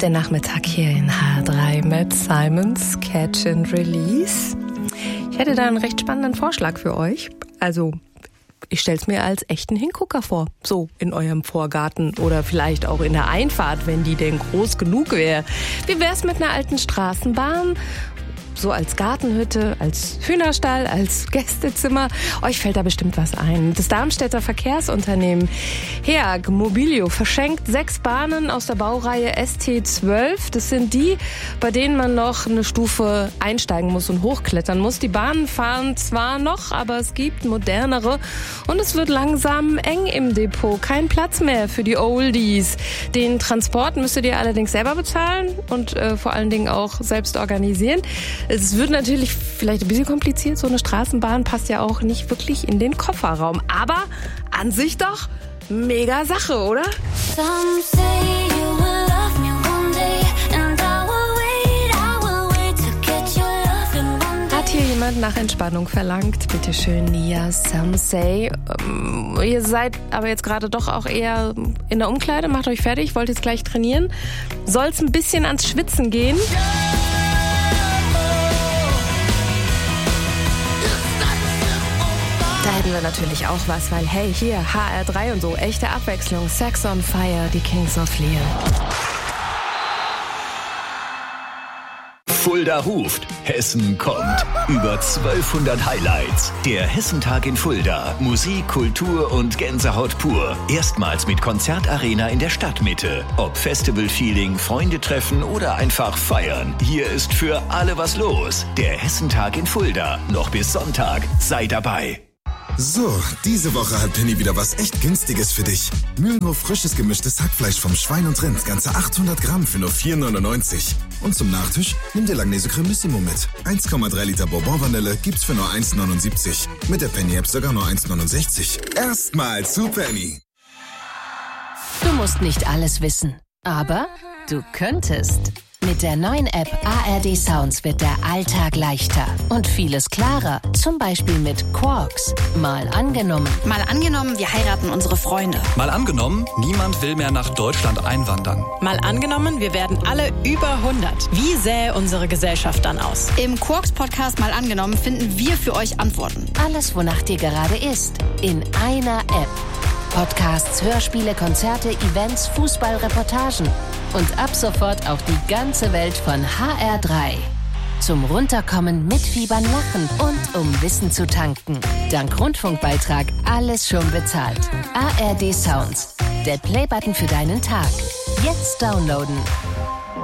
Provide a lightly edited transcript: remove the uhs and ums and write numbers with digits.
Der Nachmittag hier in H3 mit Simons Catch and Release. Ich hätte da einen recht spannenden Vorschlag für euch. Also, ich stell's mir als echten Hingucker vor. So in eurem Vorgarten oder vielleicht auch in der Einfahrt, wenn die denn groß genug wäre. Wie wär's mit einer alten Straßenbahn? So als Gartenhütte, als Hühnerstall, als Gästezimmer. Euch fällt da bestimmt was ein. Das Darmstädter Verkehrsunternehmen HEAG Mobilio verschenkt 6 Bahnen aus der Baureihe ST12. Das sind die, bei denen man noch eine Stufe einsteigen muss und hochklettern muss. Die Bahnen fahren zwar noch, aber es gibt modernere und es wird langsam eng im Depot. Kein Platz mehr für die Oldies. Den Transport müsstet ihr allerdings selber bezahlen und vor allen Dingen auch selbst organisieren. Es wird natürlich vielleicht ein bisschen kompliziert. So eine Straßenbahn passt ja auch nicht wirklich in den Kofferraum. Aber an sich doch mega Sache, oder? Hat hier jemand nach Entspannung verlangt? Bitte schön, Nia, some say. Ihr seid aber jetzt gerade doch auch eher in der Umkleide. Macht euch fertig, wollt jetzt gleich trainieren. Soll's ein bisschen ans Schwitzen gehen? Da hätten wir natürlich auch was, weil hey, hier, HR3 und so, echte Abwechslung, Sex on Fire, die Kings of Leon. Fulda ruft, Hessen kommt. Über 1200 Highlights. Der Hessentag in Fulda. Musik, Kultur und Gänsehaut pur. Erstmals mit Konzertarena in der Stadtmitte. Ob Festival-Feeling, Freunde treffen oder einfach feiern. Hier ist für alle was los. Der Hessentag in Fulda. Noch bis Sonntag. Sei dabei. So, diese Woche hat Penny wieder was echt Günstiges für dich. Mühlenhof frisches gemischtes Hackfleisch vom Schwein und Rind, ganze 800 Gramm für nur 4,99. Und zum Nachtisch nimm dir Langnese Cremissimo mit. 1,3 Liter Bourbon-Vanille gibt's für nur 1,79. Mit der Penny-App sogar nur 1,69. Erstmal zu Penny. Du musst nicht alles wissen, aber du könntest. Mit der neuen App ARD Sounds wird der Alltag leichter und vieles klarer. Zum Beispiel mit Quarks. Mal angenommen, wir heiraten unsere Freunde. Mal angenommen, niemand will mehr nach Deutschland einwandern. Mal angenommen, wir werden alle über 100. Wie sähe unsere Gesellschaft dann aus? Im Quarks-Podcast Mal angenommen finden wir für euch Antworten. alles, wonach dir gerade ist, in einer App. Podcasts, Hörspiele, Konzerte, Events, Fußball, Reportagen und ab sofort auch die ganze Welt von HR3. Zum Runterkommen, mitfiebern, lachen und um Wissen zu tanken. Dank Rundfunkbeitrag alles schon bezahlt. ARD Sounds, der Playbutton für deinen Tag. Jetzt downloaden.